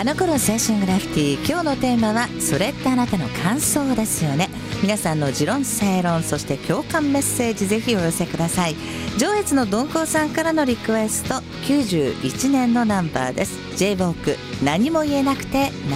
あの頃青春グラフィティ、今日のテーマはそれってあなたの感想ですよね。皆さんの持論正論、そして共感メッセージぜひお寄せください。上越のどんこうさんからのリクエスト、91年のナンバーです。 J-WALK 何も言えなくて